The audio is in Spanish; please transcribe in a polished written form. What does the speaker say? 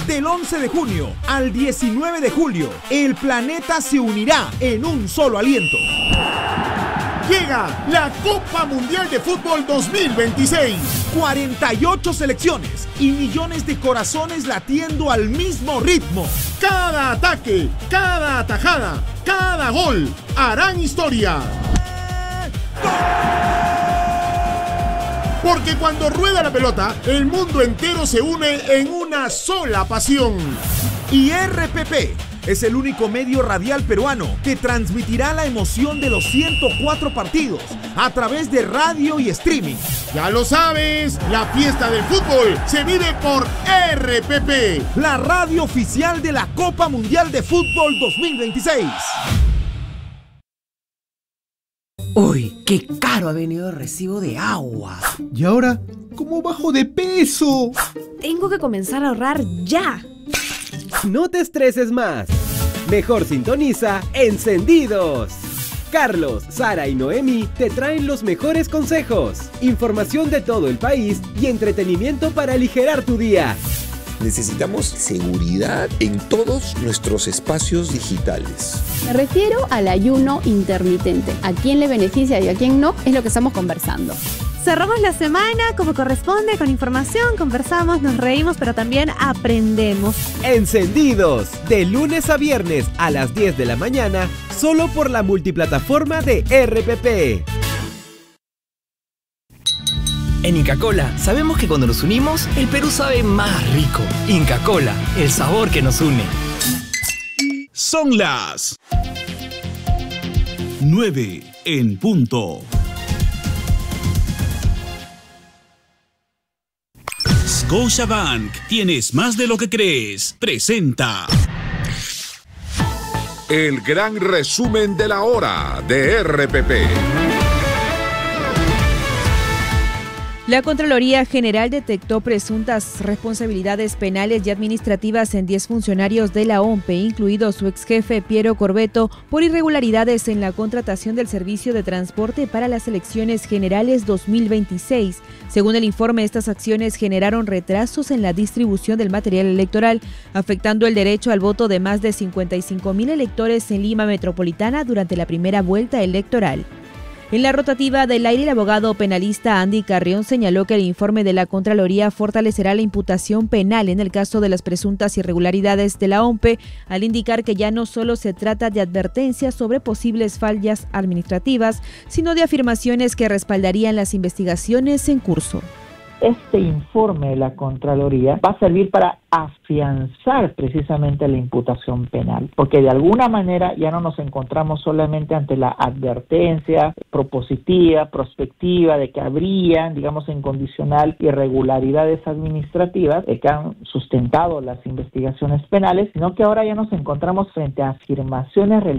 Del 11 de junio al 19 de julio, el planeta se unirá en un solo aliento. Llega la Copa Mundial de Fútbol 2026. 48 selecciones y millones de corazones latiendo al mismo ritmo. Cada ataque, cada atajada, cada gol harán historia. Porque cuando rueda la pelota, el mundo entero se une en una sola pasión. Y RPP es el único medio radial peruano que transmitirá la emoción de los 104 partidos a través de radio y streaming. Ya lo sabes, la fiesta del fútbol se vive por RPP, la radio oficial de la Copa Mundial de Fútbol 2026. Uy, qué caro ha venido el recibo de agua. ¿Y ahora cómo bajo de peso? Tengo que comenzar a ahorrar ya. No te estreses más. Mejor sintoniza Encendidos. Carlos, Sara y Noemi te traen los mejores consejos, información de todo el país y entretenimiento para aligerar tu día. Necesitamos seguridad en todos nuestros espacios digitales. Me refiero al ayuno intermitente. ¿A quién le beneficia y a quién no? Es lo que estamos conversando. Cerramos la semana como corresponde, con información, conversamos, nos reímos, pero también aprendemos. Encendidos, de lunes a viernes a las 10 de la mañana, solo por la multiplataforma de RPP. En Inca Kola sabemos que cuando nos unimos, el Perú sabe más rico. Inca Kola, el sabor que nos une. Son las 9 en punto. Scotiabank, tienes más de lo que crees. Presenta el gran resumen de la hora de RPP. La Contraloría General detectó presuntas responsabilidades penales y administrativas en 10 funcionarios de la OMPE, incluido su exjefe Piero Corbeto, por irregularidades en la contratación del servicio de transporte para las elecciones generales 2026. Según el informe, estas acciones generaron retrasos en la distribución del material electoral, afectando el derecho al voto de más de 55,000 electores en Lima Metropolitana durante la primera vuelta electoral. En la rotativa del aire, el abogado penalista Andy Carrión señaló que el informe de la Contraloría fortalecerá la imputación penal en el caso de las presuntas irregularidades de la OMPE, al indicar que ya no solo se trata de advertencias sobre posibles fallas administrativas, sino de afirmaciones que respaldarían las investigaciones en curso. Este informe de la Contraloría va a servir para afianzar precisamente la imputación penal, porque de alguna manera ya no nos encontramos solamente ante la advertencia propositiva, prospectiva, de que habrían, digamos en condicional, irregularidades administrativas que han sustentado las investigaciones penales, sino que ahora ya nos encontramos frente a afirmaciones